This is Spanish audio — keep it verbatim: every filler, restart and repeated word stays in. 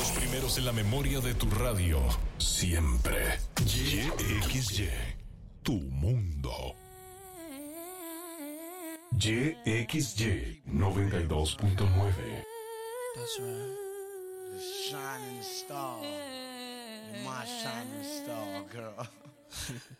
Los primeros en la memoria de tu radio. Siempre. Y X Y. Tu mundo. Y X Y noventa y dos punto nueve. That's right. The shining star. You're my shining star, girl.